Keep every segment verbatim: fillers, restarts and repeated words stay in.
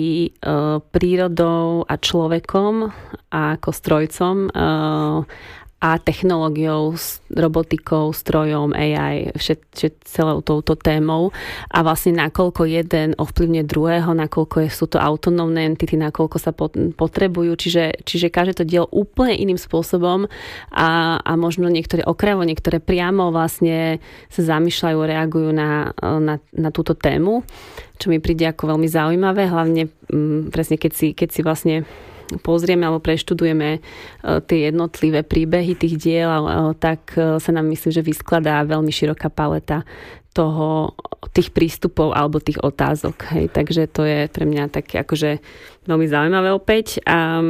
prírodou a človekom a ako strojcom a technológiou, robotikou, strojom, á í, všet, všet, celou touto témou a vlastne nakoľko jeden ovplyvňuje druhého, nakoľko sú to autonómne entity, nakoľko sa potrebujú, čiže, čiže každé to dielo úplne iným spôsobom a, a možno niektoré okrajovo, niektoré priamo vlastne sa zamýšľajú, reagujú na, na, na túto tému, čo mi príde ako veľmi zaujímavé, hlavne m, presne keď si, keď si vlastne pozrieme alebo preštudujeme tie jednotlivé príbehy tých diel, tak sa nám myslím, že vyskladá veľmi široká paleta toho, tých prístupov alebo tých otázok. Hej. Takže to je pre mňa také akože veľmi zaujímavé opäť. A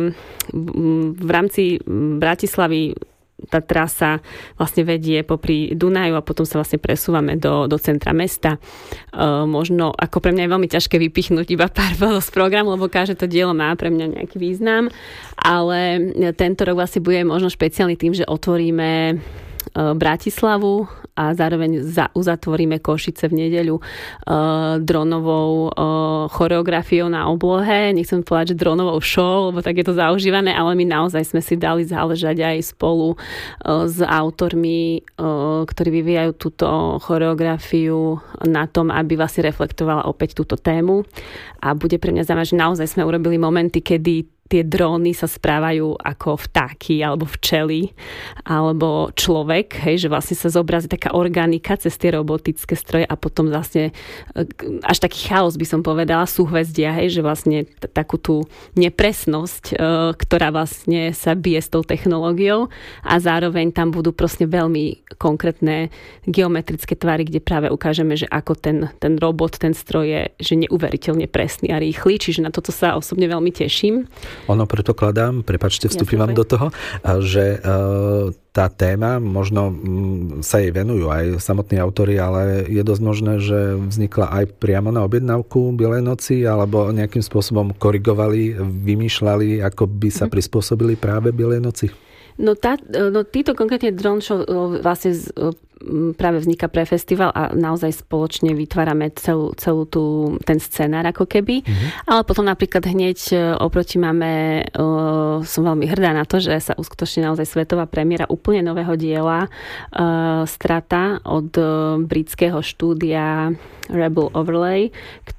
v rámci Bratislavy tá trasa vlastne vedie popri Dunaju a potom sa vlastne presúvame do, do centra mesta. Uh, možno, ako pre mňa je veľmi ťažké vypichnúť iba pár bodov z programu, lebo každé to dielo má pre mňa nejaký význam, ale tento rok vlastne bude možno špeciálny tým, že otvoríme uh, Bratislavu a zároveň za, uzatvoríme Košice v nedeľu uh, dronovou uh, choreografiou na oblohe. Nechcem povedať, že dronovou show, lebo tak je to zaužívané, ale my naozaj sme si dali záležať aj spolu uh, s autormi, uh, ktorí vyvíjajú túto choreografiu na tom, aby vlastne reflektovala opäť túto tému. A bude pre mňa zaujímavé, že naozaj sme urobili momenty, kedy tie dróny sa správajú ako vtáky alebo včely alebo človek, hej, že vlastne sa zobrazí taká organika cez tie robotické stroje a potom vlastne až taký chaos by som povedala, súhvezdia, hej, že vlastne t- takú tú nepresnosť, e, ktorá vlastne sa bije s tou technológiou a zároveň tam budú proste veľmi konkrétne geometrické tvary, kde práve ukážeme, že ako ten, ten robot, ten stroj je že neuveriteľne presný a rýchly, čiže na toto sa osobne veľmi teším. Ono predpokladám, prepáčte, vstúpim vám do toho, že tá téma, možno sa jej venujú aj samotní autori, ale je dosť možné, že vznikla aj priamo na objednávku Bielej noci, alebo nejakým spôsobom korigovali, vymýšľali, ako by sa prispôsobili práve Bielej noci? No, tá, no títo konkrétne drone show vlastne z, práve vzniká pre festival a naozaj spoločne vytvárame celú, celú tú, ten scenár ako keby. Mm-hmm. Ale potom napríklad hneď oproti máme, uh, som veľmi hrdá na to, že sa uskutoční naozaj svetová premiéra úplne nového diela uh, Strata od uh, britského štúdia Rebel Overlay,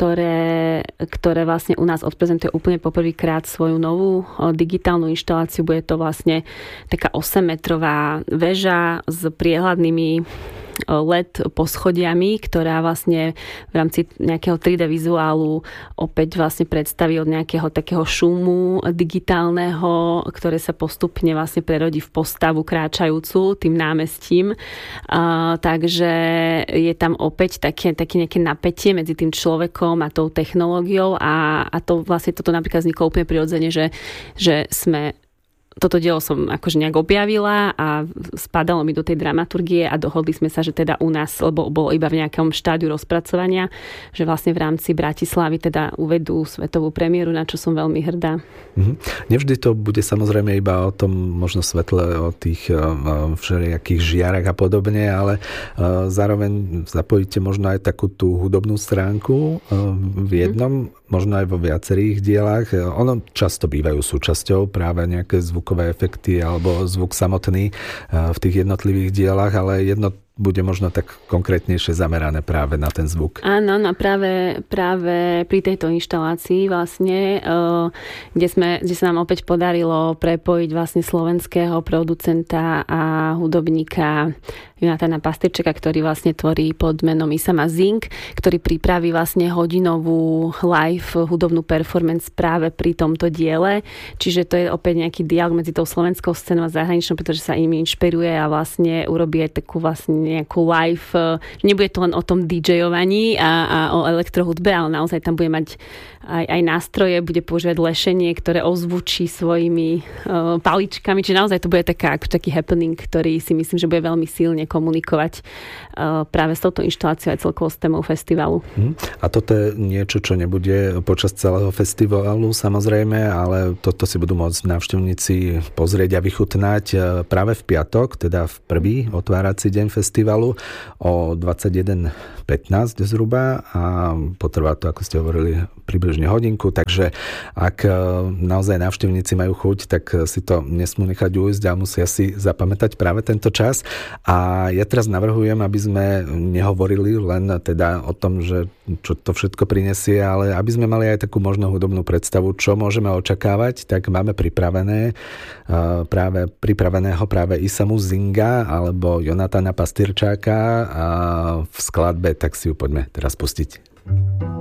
ktoré, ktoré vlastne u nás odprezentuje úplne poprvýkrát svoju novú uh, digitálnu inštaláciu. Bude to vlastne taká osemmetrová väža s priehľadnými el é dé poschodiami, ktorá vlastne v rámci nejakého tri dé vizuálu opäť vlastne predstaví od nejakého takého šumu digitálneho, ktoré sa postupne vlastne prerodí v postavu kráčajúcu tým námestím. Uh, takže je tam opäť také, také nejaké napätie medzi tým človekom a tou technológiou a, a to vlastne toto napríklad vzniklo úplne prirodzene, že, že sme toto dielo som akože nejak objavila a spadalo mi do tej dramaturgie a dohodli sme sa, že teda u nás, lebo bolo iba v nejakom štádiu rozpracovania, že vlastne v rámci Bratislavy teda uvedú svetovú premiéru, na čo som veľmi hrdá. Mhm. Nevždy to bude samozrejme iba o tom možno svetle, o tých uh, všelijakých žiarach a podobne, ale uh, zároveň zapojíte možno aj takú tú hudobnú stránku uh, v jednom, mhm. možno aj vo viacerých dielách. Ono často bývajú súčasťou práve nejaké zvukové efekty alebo zvuk samotný v tých jednotlivých dielach, ale jedno bude možno tak konkrétnejšie zamerané práve na ten zvuk. Áno, no práve, práve pri tejto inštalácii vlastne, kde, sme, kde sa nám opäť podarilo prepojiť vlastne slovenského producenta a hudobníka Jonathana Pastyrčeka, ktorý vlastne tvorí pod menom Isama Zing, ktorý pripraví vlastne hodinovú live hudobnú performance práve pri tomto diele. Čiže to je opäť nejaký dialog medzi tou slovenskou scénou a zahraničnou, pretože sa im inšpiruje a vlastne urobí aj takú vlastne nejakú live. Nebude to len o tom DJovaní a, a o elektrohudbe, ale naozaj tam bude mať aj, aj nástroje, bude používať lešenie, ktoré ozvučí svojimi uh, paličkami. Čiže naozaj to bude taká, taký happening, ktorý si myslím, že bude veľmi silne komunikovať práve s touto inštaláciou aj celkovo s témou festivalu. A toto je niečo, čo nebude počas celého festivalu samozrejme, ale toto si budú môcť návštevníci pozrieť a vychutnať práve v piatok, teda v prvý otvárací deň festivalu o dvadsaťjeden pätnásť zhruba a potrvá to, ako ste hovorili, približne hodinku, takže ak naozaj návštevníci majú chuť, tak si to nesmú nechať ujsť a musia si zapamätať práve tento čas. A ja teraz navrhujem, aby sme nehovorili len teda o tom, že čo to všetko prinesie, ale aby sme mali aj takú možno hudobnú predstavu, čo môžeme očakávať, tak máme pripravené práve pripraveného práve Isamu Zinga alebo Jonathana Pastyrčáka a v skladbe, tak si ju poďme teraz pustiť.